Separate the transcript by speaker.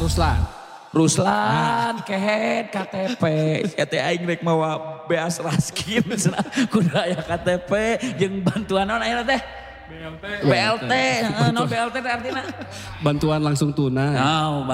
Speaker 1: Ruslan, kehead KTP, eta aing rek mawa beas raskin, kudu aya KTP, jeung bantuan naon ayeuna teh? BLT, no BLT teh artinya?
Speaker 2: Bantuan langsung tunai.
Speaker 1: Oh,